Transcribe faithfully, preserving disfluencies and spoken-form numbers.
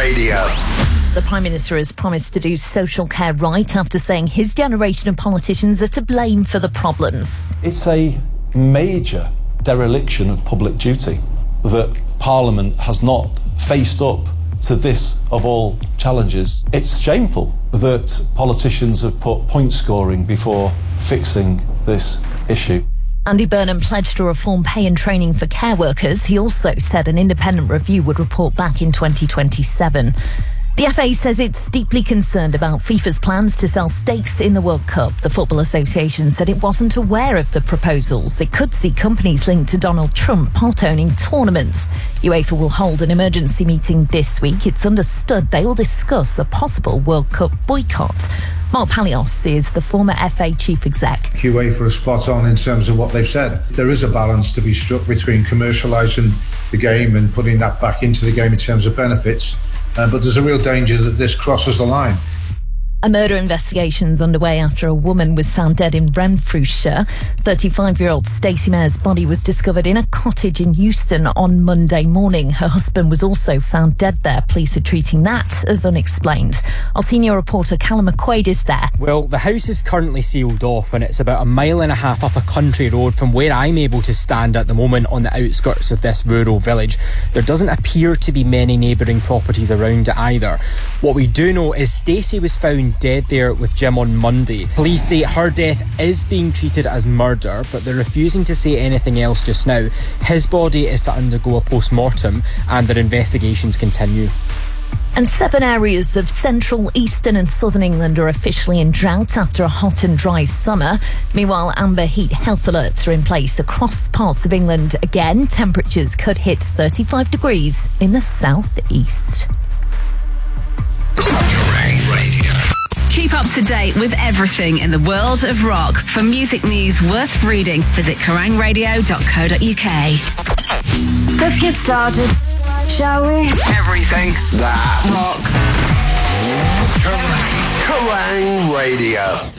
Radio. The Prime Minister has promised to do social care right after saying his generation of politicians are to blame for the problems. It's a major dereliction of public duty that Parliament has not faced up to this of all challenges. It's shameful that politicians have put point scoring before fixing this issue. Andy Burnham pledged to reform pay and training for care workers. He also said an independent review would report back in twenty twenty-seven. The F A says it's deeply concerned about FIFA's plans to sell stakes in the World Cup. The Football Association said it wasn't aware of the proposals. It could see companies linked to Donald Trump part-owning tournaments. UEFA will hold an emergency meeting this week. It's understood they will discuss a possible World Cup boycott. Mark Palios is the former F A chief exec. UEFA are spot on in terms of what they've said. There is a balance to be struck between commercialising the game and putting that back into the game in terms of benefits. Uh, but there's a real danger that this crosses the line. A murder investigation's underway after a woman was found dead in Renfrewshire. thirty-five-year-old Stacey Mare's body was discovered in a cottage in Euston on Monday morning. Her husband was also found dead there. Police are treating that as unexplained. Our senior reporter Callum McQuaid is there. Well, the house is currently sealed off and it's about a mile and a half up a country road from where I'm able to stand at the moment on the outskirts of this rural village. There doesn't appear to be many neighbouring properties around it either. What we do know is Stacey was found dead there with Jim on Monday. Police say her death is being treated as murder, but they're refusing to say anything else just now. His body is to undergo a post-mortem and their investigations continue. And seven areas of central, eastern and southern England are officially in drought after a hot and dry summer. Meanwhile, amber heat health alerts are in place across parts of England again. Temperatures could hit thirty-five degrees in the south-east. Kerrang Radio. Keep up to date with everything in the world of rock. For music news worth reading, visit kerrang radio dot co dot uk. Let's get started, shall we? Everything that Rocks. Kerrang! Kerrang Radio.